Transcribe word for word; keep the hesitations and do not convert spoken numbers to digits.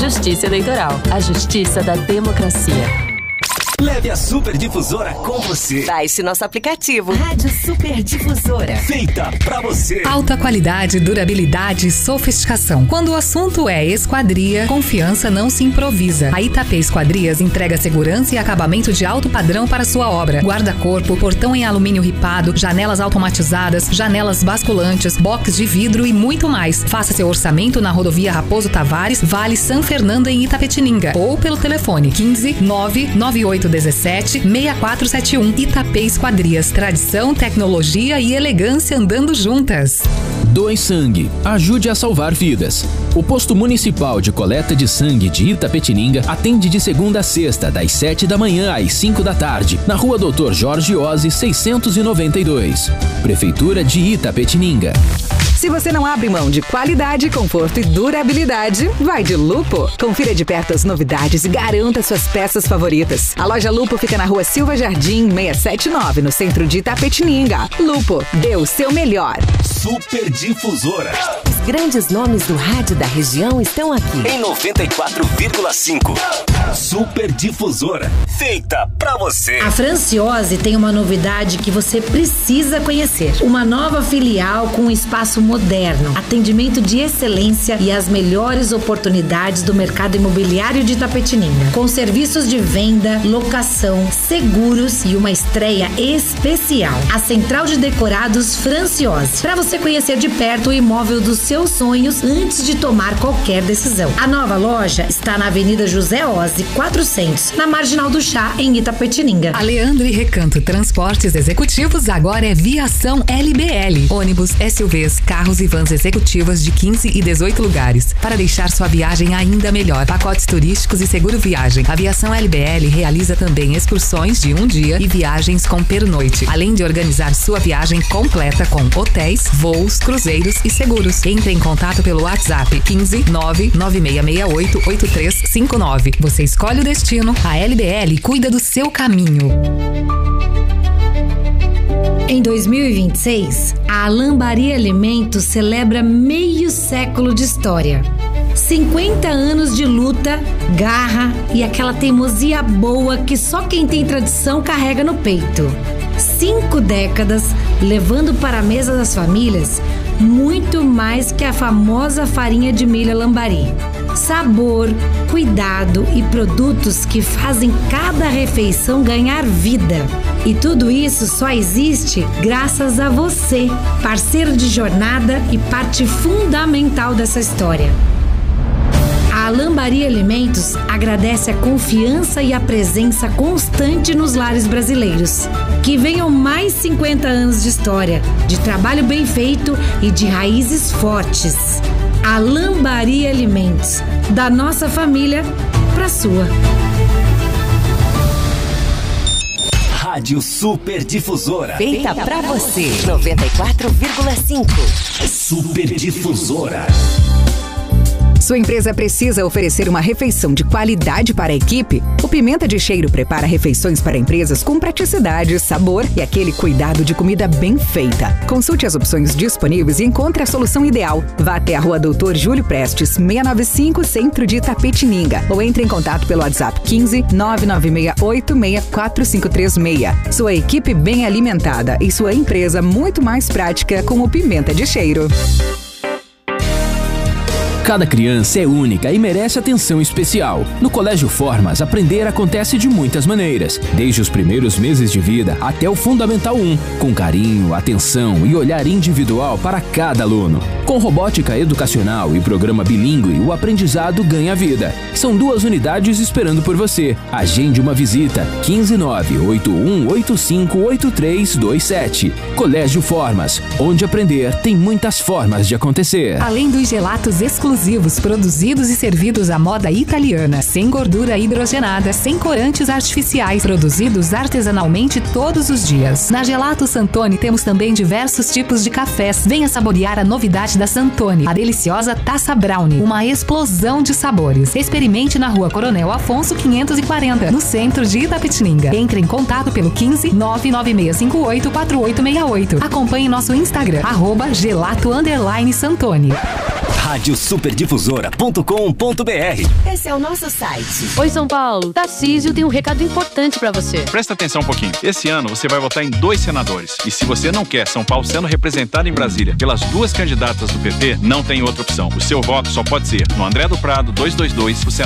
Justiça Eleitoral, a justiça da democracia. Leve a Super Difusora com você. Baixe nosso aplicativo. Rádio Super Difusora. Feita pra você. Alta qualidade, durabilidade e sofisticação. Quando o assunto é esquadria, confiança não se improvisa. A Itapê Esquadrias entrega segurança e acabamento de alto padrão para sua obra. Guarda-corpo, portão em alumínio ripado, janelas automatizadas, janelas basculantes, box de vidro e muito mais. Faça seu orçamento na rodovia Raposo Tavares, Vale São Fernando em Itapetininga. Ou pelo telefone quinze nove nove oito dezessete seis quatro sete um. Itapê Esquadrias, tradição, tecnologia e elegância andando juntas. Doe sangue, ajude a salvar vidas. O Posto Municipal de Coleta de Sangue de Itapetininga atende de segunda a sexta, das sete da manhã às cinco da tarde, na Rua Doutor Jorge Ozzi, seiscentos e noventa e dois. Prefeitura de Itapetininga. Se você não abre mão de qualidade, conforto e durabilidade, vai de Lupo. Confira de perto as novidades e garanta suas peças favoritas. A loja Lupo fica na Rua Silva Jardim, seiscentos e setenta e nove, no centro de Itapetininga. Lupo, dê o seu melhor. Super Difusora. Os grandes nomes do rádio da região estão aqui. Em noventa e quatro vírgula cinco. Super Difusora. Feita pra você. A Franciose tem uma novidade que você precisa conhecer. Uma nova filial com um espaço moderno, atendimento de excelência e as melhores oportunidades do mercado imobiliário de Itapetininga. Com serviços de venda, locação, seguros e uma estreia especial. A Central de Decorados Franciose. Para você conhecer de perto o imóvel dos seus sonhos antes de tomar qualquer decisão. A nova loja está na Avenida José Ozzi, quatrocentos, na Marginal do Chá, em Itapetininga. A Leandro e Recanto Transportes Executivos agora é Viação L B L. Ônibus, S U Vs, carros e vans executivas de quinze e dezoito lugares, para deixar sua viagem ainda melhor. Pacotes turísticos e seguro viagem. A Aviação L B L realiza também excursões de um dia e viagens com pernoite, além de organizar sua viagem completa com hotéis, voos, cruzeiros e seguros. Entre em contato pelo WhatsApp quinze nove nove seis seis oito oito três cinco nove. Você escolhe o destino, a L B L cuida do seu caminho. Em dois mil e vinte e seis, a Alambari Alimentos celebra meio século de história. cinquenta anos de luta, garra e aquela teimosia boa que só quem tem tradição carrega no peito. Cinco décadas levando para a mesa das famílias muito mais que a famosa farinha de milho Alambari. Sabor, cuidado e produtos que fazem cada refeição ganhar vida. E tudo isso só existe graças a você, parceiro de jornada e parte fundamental dessa história. A Alambari Alimentos agradece a confiança e a presença constante nos lares brasileiros. Que venham mais cinquenta anos de história, de trabalho bem feito e de raízes fortes. Alambari Alimentos, da nossa família para sua. Rádio Super Difusora. Feita pra você. noventa e quatro vírgula cinco. Super Difusora. Sua empresa precisa oferecer uma refeição de qualidade para a equipe? O Pimenta de Cheiro prepara refeições para empresas com praticidade, sabor e aquele cuidado de comida bem feita. Consulte as opções disponíveis e encontre a solução ideal. Vá até a Rua Doutor Júlio Prestes, seiscentos e noventa e cinco, centro de Itapetininga, ou entre em contato pelo WhatsApp quinze nove nove seis oito seis quatro cinco três seis. Sua equipe bem alimentada e sua empresa muito mais prática com o Pimenta de Cheiro. Cada criança é única e merece atenção especial. No Colégio Formas, aprender acontece de muitas maneiras, desde os primeiros meses de vida até o Fundamental um, com carinho, atenção e olhar individual para cada aluno. Com robótica educacional e programa bilíngue, o aprendizado ganha vida. São duas unidades esperando por você. Agende uma visita. quinze nove oito um oito cinco oito três dois sete. Colégio Formas, onde aprender tem muitas formas de acontecer. Além dos gelatos exclusivos produzidos e servidos à moda italiana, sem gordura hidrogenada, sem corantes artificiais, produzidos artesanalmente todos os dias. Na Gelato Santoni temos também diversos tipos de cafés. Venha saborear a novidade da Santoni, a deliciosa Taça Brownie, uma explosão de sabores. Experimente na Rua Coronel Afonso quinhentos e quarenta, no centro de Itapetininga. Entre em contato pelo quinze nove nove seis cinco oito quatro oito seis oito. Acompanhe nosso Instagram, arroba gelato underline Santoni. rádio super difusora ponto com ponto br. Esse é o nosso site. Oi, São Paulo. Tarcísio tem um recado importante pra você. Presta atenção um pouquinho. Esse ano você vai votar em dois senadores. E se você não quer São Paulo sendo representado em Brasília pelas duas candidatas do P P, não tem outra opção. O seu voto só pode ser no André do Prado duzentos e vinte e dois, o